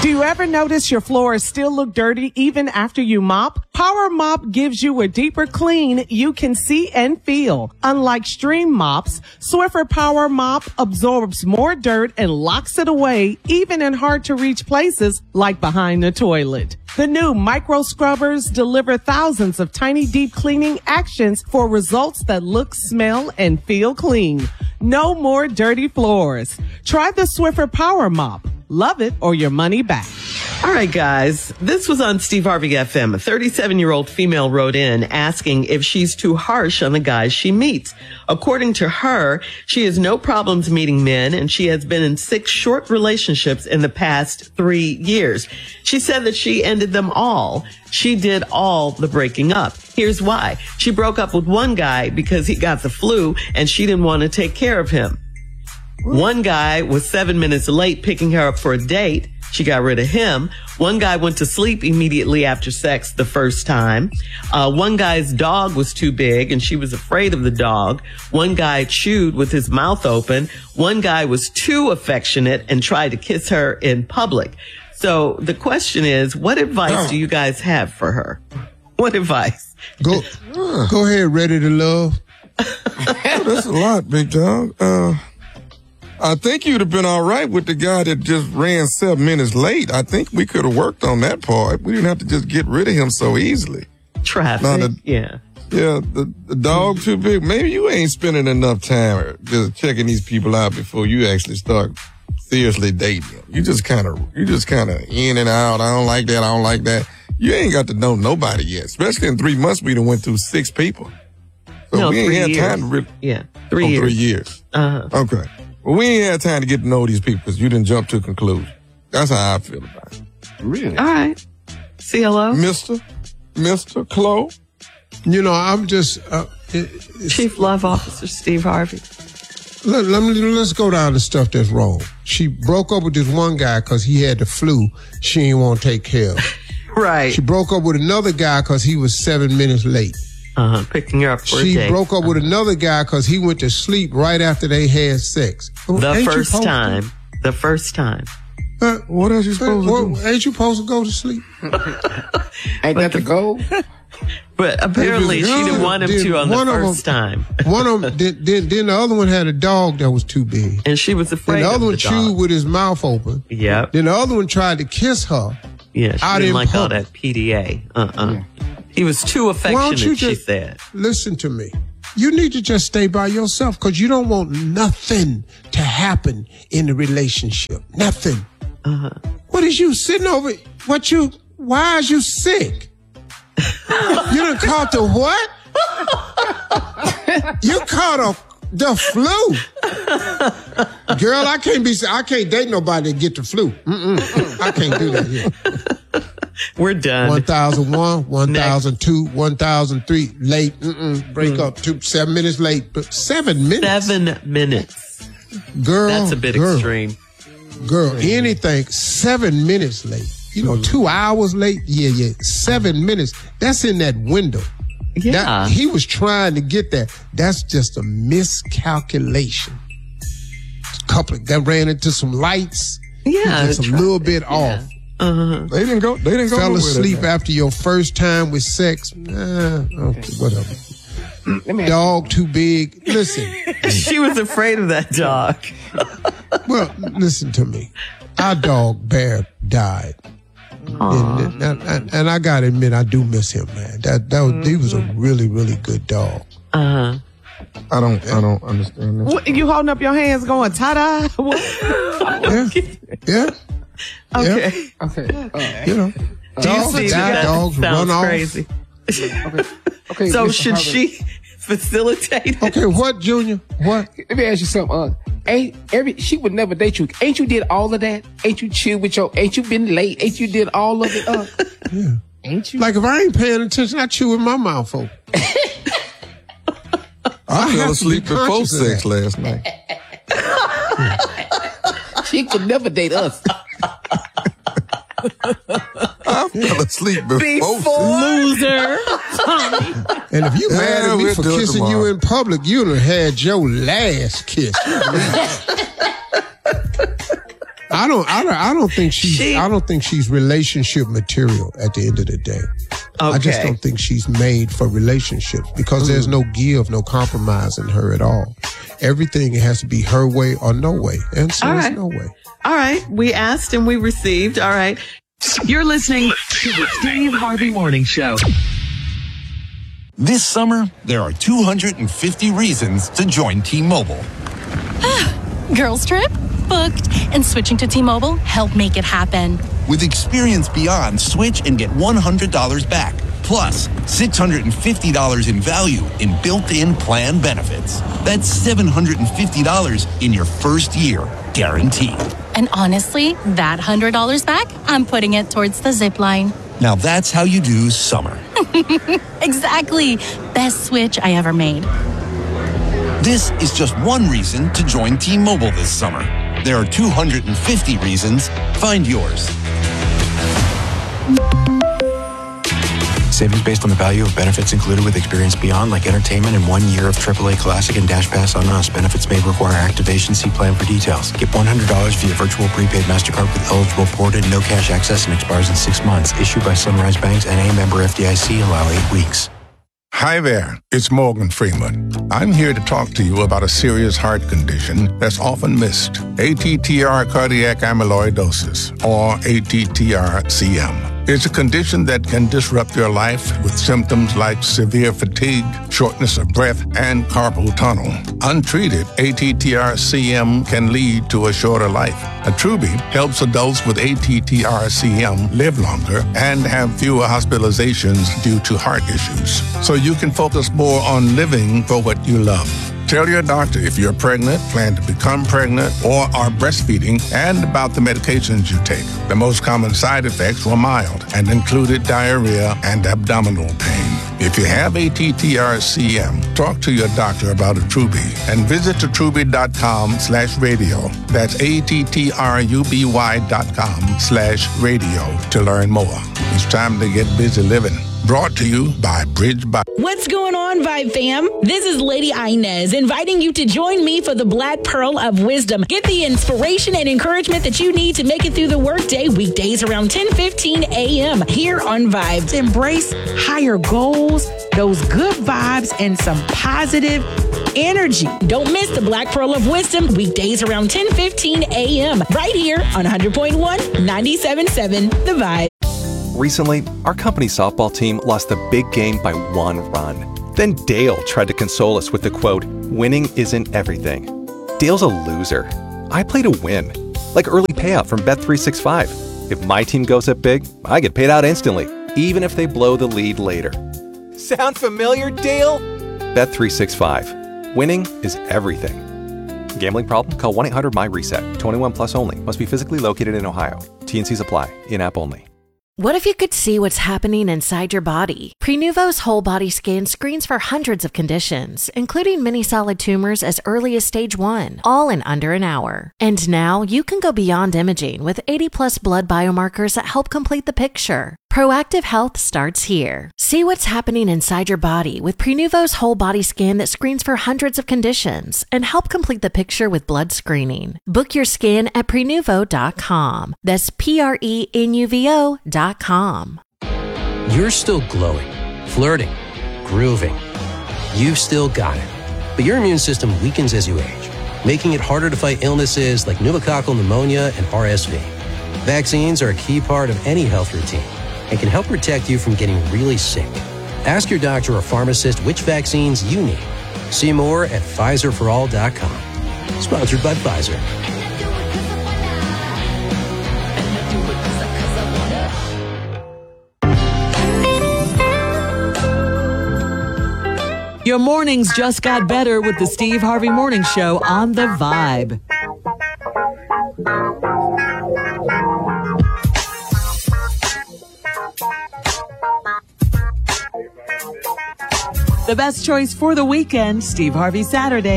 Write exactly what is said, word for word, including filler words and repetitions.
Do you ever notice your floors still look dirty even after you mop? Power Mop gives you a deeper clean you can see and feel. Unlike stream mops, Swiffer Power Mop absorbs more dirt and locks it away, even in hard-to-reach places like behind the toilet. The new micro scrubbers deliver thousands of tiny deep cleaning actions for results that look, smell, and feel clean. No more dirty floors. Try the Swiffer Power Mop. Love it or your money back. All right, guys, this was on Steve Harvey F M. A thirty-seven-year-old female wrote in asking if she's too harsh on the guys she meets. According to her, she has no problems meeting men, and she has been in six short relationships in the past three years. She said that she ended them all. She did all the breaking up. Here's why. She broke up with one guy because he got the flu, and she didn't want to take care of him. One guy was seven minutes late picking her up for a date. She got rid of him. One guy went to sleep immediately after sex the first time. Uh, one guy's dog was too big and she was afraid of the dog. One guy chewed with his mouth open. One guy was too affectionate and tried to kiss her in public. So the question is, what advice do you guys have for her? What advice? Go, go ahead, ready to love. Oh, that's a lot, big dog. Uh, I think you'd have been all right with the guy that just ran seven minutes late. I think we could have worked on that part. We didn't have to just get rid of him so easily. Traffic, the, yeah. Yeah, the, the dog too big. Maybe you ain't spending enough time just checking these people out before you actually start seriously dating them. You just kind of, you just kind of in and out. I don't like that. I don't like that. You ain't got to know nobody yet. Especially in three months, we done went through six people. So no, we ain't had years. time to really. Yeah, three oh, years. Three years. Uh-huh. Okay. Well, we ain't had time to get to know these people because you didn't jump to a conclusion. That's how I feel about it. Really? All right. Say hello. Mister, Mister Chloe. You know, I'm just... Uh, it, Chief Love Officer Steve Harvey. Let, let me, let's go down to stuff that's wrong. She broke up with this one guy because he had the flu she didn't want to take care of. Right. She broke up with another guy because he was seven minutes late. Uh-huh, picking her up for she a date. She broke up with another guy because he went to sleep right after they had sex. The ain't first time. The first time. Uh, what else you supposed uh, to what, do? Ain't you supposed to go to sleep? Ain't that the goal? But apparently she didn't want him then to on the one of first them, time. One of them, then, then, then the other one had a dog that was too big. And she was afraid then the of other one the chewed dog. with his mouth open. Yep. Then the other one tried to kiss her. Yeah, she out didn't in like all public. that P D A. Uh-uh. Yeah. He was too Why affectionate, don't you she just said. Listen to me. You need to just stay by yourself because you don't want nothing to happen in the relationship. Nothing. Uh-huh. What is you sitting over? What you? Why is you sick? You done caught the what? You caught a the flu. Girl, I can't be. I can't date nobody that get the flu. Mm-mm. I can't do that here. We're done. one thousand one, one thousand two, one thousand three, late. Mm-mm. Break mm. up. Two, seven minutes late. But seven minutes. Seven minutes. Girl. That's a bit girl, extreme. Girl, anything, seven minutes late. You know, mm. two hours late. Yeah, yeah. Seven minutes. That's in that window. Yeah. That, he was trying to get that. That's just a miscalculation. Couple that ran into some lights. Yeah. It's a little bit yeah. off. Uh-huh. They didn't go. They didn't go. Fell asleep after your first time with sex. Nah, okay, whatever. Dog too big. Listen. She was afraid of that dog. Well, listen to me. Our dog Bear died, and, and, and, and I gotta admit, I do miss him, man. That that was, mm-hmm. he was a really, really good dog. Uh huh. I don't. I don't understand this. What, you holding up your hands, going ta-da? What? Yeah. Yeah. Okay. Yeah. Okay. Uh, you know, do dogs, you see die, that dogs sounds run crazy. Off. Okay. Okay. So Mister should Harvey, she facilitate it? Okay, what, Junior? What? Let me ask you something. Uh, ain't every she would never date you. Ain't you did all of that? Ain't you chill with your? Ain't you been late? Ain't you did all of it? Uh, yeah. Ain't you? Like if I ain't paying attention, I chew with my mouth open. I, I fell asleep before sex last night. She could never date us. I fell asleep before, before loser. And if you yeah, mad at me we'll for kissing tomorrow. you in public, you'd have had your last kiss. I don't, I don't, I don't think she's, She- I don't think she's relationship material at the end of the day. I just Okay. don't think she's made for relationships because there's no give, no compromise in her at all. Everything has to be her way or no way. And so All it's right. no way. All right. We asked and we received. All right. You're listening to the Steve Harvey Morning Show. This summer, there are two hundred fifty reasons to join T-Mobile. Girls trip? Booked. And switching to T-Mobile helped make it happen. With Experience Beyond, switch and get one hundred dollars back. Plus, six hundred fifty dollars in value in built-in plan benefits. That's seven hundred fifty dollars in your first year, guaranteed. And honestly, that one hundred dollars back, I'm putting it towards the zip line. Now that's how you do summer. Exactly. Best switch I ever made. This is just one reason to join T-Mobile this summer. There are two hundred fifty reasons. Find yours. Savings based on the value of benefits included with Experience Beyond, like entertainment and one year of triple A Classic and Dash Pass on us. Benefits may require activation. See plan for details. Get one hundred dollars via virtual prepaid MasterCard with eligible ported, no cash access, and expires in six months. Issued by Sunrise Banks, N A member F D I C. Allow eight weeks. Hi there, it's Morgan Freeman. I'm here to talk to you about a serious heart condition that's often missed. A T T R cardiac amyloidosis, or A T T R C M. It's a condition that can disrupt your life with symptoms like severe fatigue, shortness of breath, and carpal tunnel. Untreated, A T T R C M can lead to a shorter life. Attruby helps adults with A T T R C M live longer and have fewer hospitalizations due to heart issues, so you can focus more on living for what you love. Tell your doctor if you're pregnant, plan to become pregnant, or are breastfeeding, and about the medications you take. The most common side effects were mild and included diarrhea and abdominal pain. If you have A T T R C M, talk to your doctor about Attruby and visit attruby.com slash radio. That's A-T-T-R-U-B-Y dot com slash radio to learn more. It's time to get busy living. Brought to you by Bridge by... What's going on, Vibe fam? This is Lady Inez inviting you to join me for the Black Pearl of Wisdom. Get the inspiration and encouragement that you need to make it through the workday weekdays around ten fifteen a.m. here on Vibe. Embrace higher goals, those good vibes, and some positive energy. Don't miss the Black Pearl of Wisdom weekdays around ten fifteen a.m. right here on one hundred point one, ninety-seven point seven The Vibe. Recently, our company softball team lost the big game by one run. Then Dale tried to console us with the quote, "Winning isn't everything." Dale's a loser. I play to win. Like early payout from Bet three sixty-five. If my team goes up big, I get paid out instantly, even if they blow the lead later. Sound familiar, Dale? Bet three sixty-five. Winning is everything. Gambling problem? Call one eight hundred my reset. twenty-one plus only. Must be physically located in Ohio. T N Cs apply. In-app only. What if you could see what's happening inside your body? Prenuvo's whole body scan screens for hundreds of conditions, including many solid tumors as early as stage one, all in under an hour. And now you can go beyond imaging with eighty plus blood biomarkers that help complete the picture. Proactive health starts here. See what's happening inside your body with Prenuvo's whole body scan that screens for hundreds of conditions and help complete the picture with blood screening. Book your scan at prenuvo dot com. That's P R E N U V O dot com. You're still glowing, flirting, grooving. You've still got it. But your immune system weakens as you age, making it harder to fight illnesses like pneumococcal pneumonia and R S V. Vaccines are a key part of any health routine and can help protect you from getting really sick. Ask your doctor or pharmacist which vaccines you need. See more at Pfizer for all dot com. Sponsored by Pfizer. Your mornings just got better with the Steve Harvey Morning Show on The Vibe. The best choice for the weekend, Steve Harvey Saturday.